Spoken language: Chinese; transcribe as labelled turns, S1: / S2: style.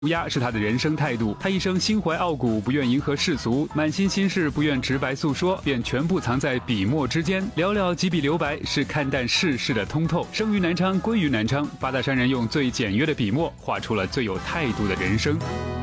S1: 涂鸦是他的人生态度，他一生心怀傲骨，不愿迎合世俗，满心心事不愿直白诉说，便全部藏在笔墨之间。寥寥几笔留白，是看淡世事的通透。生于南昌，归于南昌，八大山人用最简约的笔墨，画出了最有态度的人生。